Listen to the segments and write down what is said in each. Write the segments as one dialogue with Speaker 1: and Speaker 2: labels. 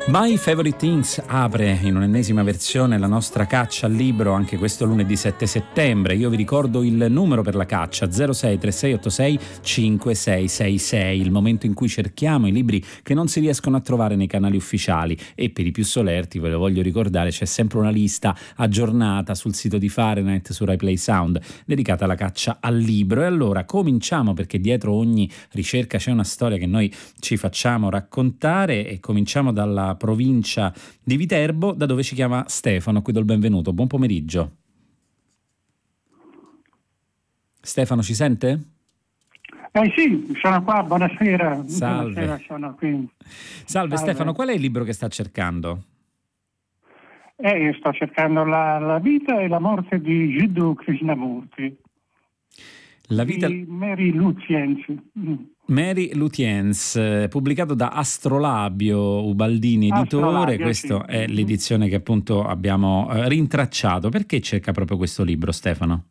Speaker 1: My Favorite Things apre in un'ennesima versione la nostra caccia al libro anche questo lunedì 7 settembre. Io vi ricordo il numero per la caccia: 06 3686 5666, il momento in cui cerchiamo i libri che non si riescono a trovare nei canali ufficiali, e per i più solerti, ve lo voglio ricordare, c'è sempre una lista aggiornata sul sito di Fahrenheit su Rai Play Sound dedicata alla caccia al libro. E allora cominciamo, perché dietro ogni ricerca c'è una storia che noi ci facciamo raccontare, e cominciamo dalla provincia di Viterbo, da dove ci chiama Stefano, a cui do il benvenuto. Buon pomeriggio. Stefano, ci sente?
Speaker 2: Sì, sono qua, buonasera.
Speaker 1: Salve.
Speaker 2: Buonasera, sono qui.
Speaker 1: Salve Stefano, qual è il libro che sta cercando?
Speaker 2: Sto cercando la vita e la morte di Jiddu Krishnamurti.
Speaker 1: La vita
Speaker 2: di Mary Lutyens.
Speaker 1: Mary Lutyens, pubblicato da Astrolabio Ubaldini editore. Questa
Speaker 2: sì.
Speaker 1: È l'edizione che appunto abbiamo rintracciato. Perché cerca proprio questo libro, Stefano?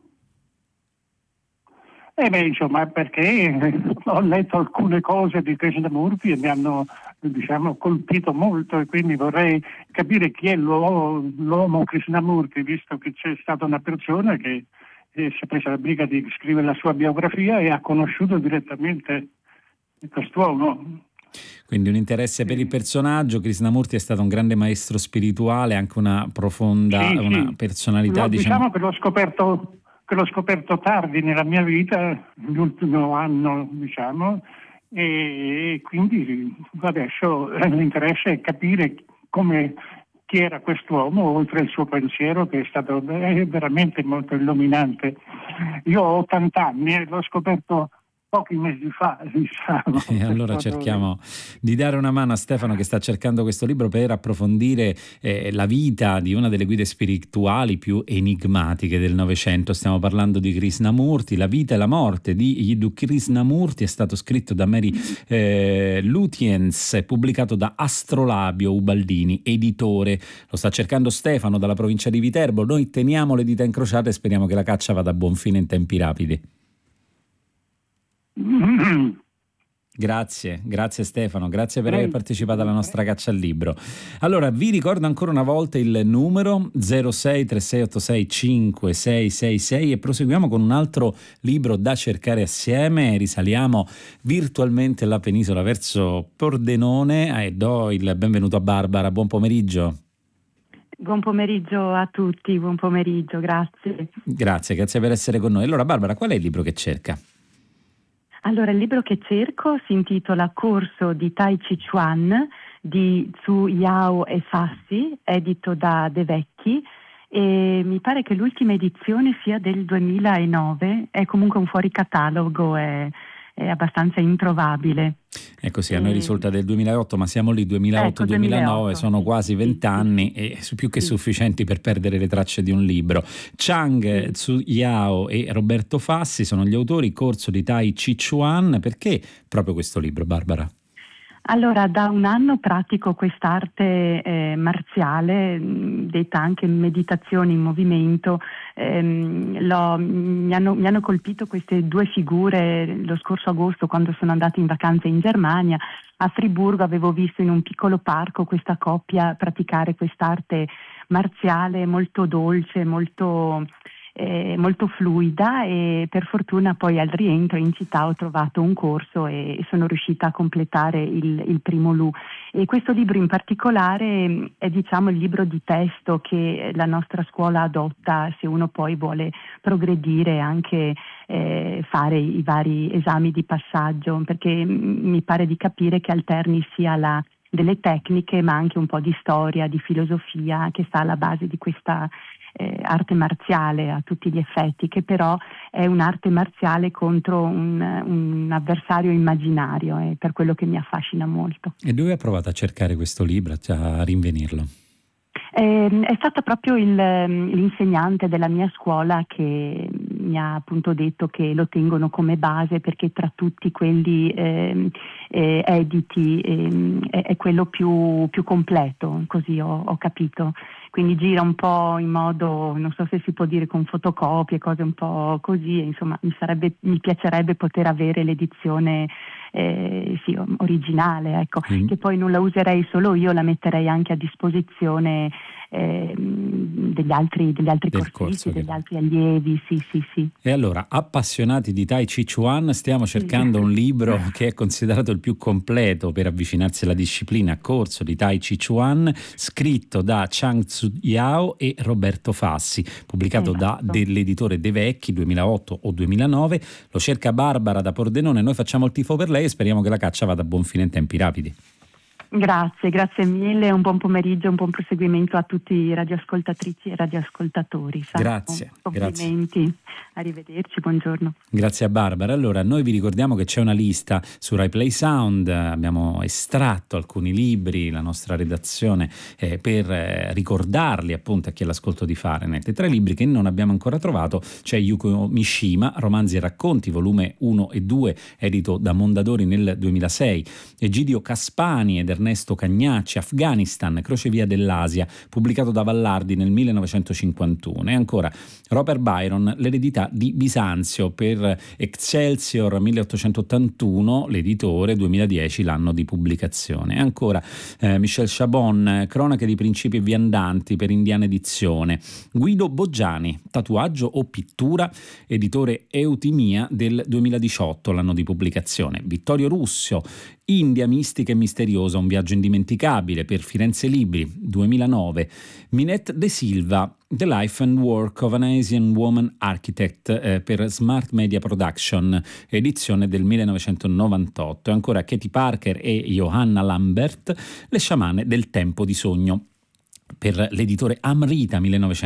Speaker 2: Insomma, perché ho letto alcune cose di Krishnamurti e mi hanno, colpito molto, e quindi vorrei capire chi è l'uomo Krishnamurti, visto che c'è stata una persona che si è presa la briga di scrivere la sua biografia e ha conosciuto direttamente quest'uomo.
Speaker 1: Quindi un interesse per il personaggio. Krishnamurti è stato un grande maestro spirituale, anche una profonda una personalità.
Speaker 2: Diciamo che l'ho scoperto tardi nella mia vita, l'ultimo anno, e quindi adesso l'interesse è capire chi era quest'uomo, oltre il suo pensiero, che è stato veramente molto illuminante. Io ho 80 anni e l'ho scoperto pochi mesi fa,
Speaker 1: E allora cerchiamo di dare una mano a Stefano, che sta cercando questo libro per approfondire la vita di una delle guide spirituali più enigmatiche del Novecento. Stiamo parlando di Krishnamurti. La vita e la morte di Jiddu Krishnamurti è stato scritto da Mary Lutyens, pubblicato da Astrolabio Ubaldini editore. Lo sta cercando Stefano dalla provincia di Viterbo. Noi teniamo le dita incrociate e speriamo che la caccia vada a buon fine in tempi rapidi. Grazie Stefano, grazie per aver partecipato alla nostra caccia al libro. Allora vi ricordo ancora una volta il numero 06 3686 5666 e proseguiamo con un altro libro da cercare assieme. Risaliamo virtualmente la penisola verso Pordenone e do il benvenuto a Barbara. Buon pomeriggio.
Speaker 3: Buon pomeriggio a tutti, buon pomeriggio, grazie.
Speaker 1: Grazie per essere con noi. Allora Barbara, qual è il libro che cerca?
Speaker 3: Allora, il libro che cerco si intitola Corso di Tai Chi Chuan di Zhu Yao e Fassi, edito da De Vecchi, e mi pare che l'ultima edizione sia del 2009, è comunque un fuori catalogo, è abbastanza introvabile.
Speaker 1: Ecco sì, a noi risulta del 2008, ma siamo lì 2008-2009, sono quasi 20 anni e più che sufficienti per perdere le tracce di un libro. Chang Zhu Yao e Roberto Fassi sono gli autori. Corso di Tai Chi Chuan. Perché proprio questo libro, Barbara?
Speaker 3: Allora, da un anno pratico quest'arte marziale, detta anche meditazione in movimento. Mi hanno colpito queste due figure lo scorso agosto, quando sono andata in vacanza in Germania. A Friburgo avevo visto in un piccolo parco questa coppia praticare quest'arte marziale molto dolce, molto fluida, e per fortuna poi al rientro in città ho trovato un corso e sono riuscita a completare il primo Lu. E questo libro in particolare è il libro di testo che la nostra scuola adotta se uno poi vuole progredire, anche fare i vari esami di passaggio, perché mi pare di capire che alterni sia delle tecniche ma anche un po' di storia, di filosofia che sta alla base di questa arte marziale a tutti gli effetti, che però è un'arte marziale contro un avversario immaginario, e per quello che mi affascina molto.
Speaker 1: E dove ha provato a cercare questo libro, a rinvenirlo?
Speaker 3: È stato proprio l'insegnante della mia scuola che mi ha appunto detto che lo tengono come base perché tra tutti quelli editi è quello più completo, così ho capito. Quindi gira un po' in modo, non so se si può dire con fotocopie, cose un po' così, insomma mi piacerebbe poter avere l'edizione originale, ecco, che poi non la userei solo io, la metterei anche a disposizione degli altri corsisti, degli altri allievi, sì.
Speaker 1: E allora, appassionati di Tai Chi Chuan, stiamo cercando un libro che è considerato il più completo per avvicinarsi alla disciplina corso di Tai Chi Chuan, scritto da Chang Tzu Yao e Roberto Fassi, pubblicato dall'editore De Vecchi 2008 o 2009. Lo cerca Barbara da Pordenone, noi facciamo il tifo per lei e speriamo che la caccia vada a buon fine in tempi rapidi.
Speaker 3: Grazie mille, un buon pomeriggio, un buon proseguimento a tutti i radioascoltatrici e radioascoltatori.
Speaker 1: Grazie.
Speaker 3: Complimenti, arrivederci, buongiorno.
Speaker 1: Grazie a Barbara. Allora, noi vi ricordiamo che c'è una lista su Rai Play Sound, abbiamo estratto alcuni libri, la nostra redazione, per ricordarli appunto a chi è all'ascolto di Fahrenheit. Tra i libri che non abbiamo ancora trovato c'è Yuko Mishima, Romanzi e racconti, volume 1 e 2, edito da Mondadori nel 2006, Egidio Caspani ed Ernesto Cagnacci, Afghanistan, crocevia dell'Asia, pubblicato da Vallardi nel 1951. E ancora Robert Byron, L'eredità di Bisanzio, per Excelsior 1881, l'editore, 2010 l'anno di pubblicazione. E ancora Michel Chabon, Cronache di principi viandanti, per Indiana Edizione. Guido Boggiani, Tatuaggio o pittura, editore Eutimia del 2018, l'anno di pubblicazione. Vittorio Russio, India mistica e misteriosa, un viaggio indimenticabile, per Firenze Libri, 2009. Minette De Silva, The Life and Work of an Asian Woman Architect, per Smart Media Production, edizione del 1998. E ancora Katie Parker e Johanna Lambert, Le sciamane del tempo di sogno, per l'editore Amrita,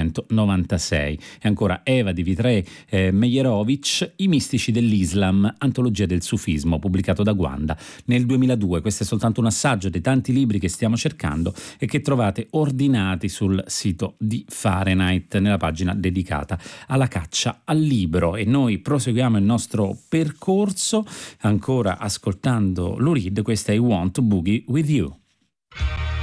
Speaker 1: 1996. E ancora Eva di Vitré Mejerovic, I mistici dell'Islam, antologia del sufismo, pubblicato da Guanda nel 2002. Questo è soltanto un assaggio dei tanti libri che stiamo cercando e che trovate ordinati sul sito di Fahrenheit, nella pagina dedicata alla caccia al libro. E noi proseguiamo il nostro percorso ancora ascoltando Lou Reed. Questa è I Want to Boogie With You.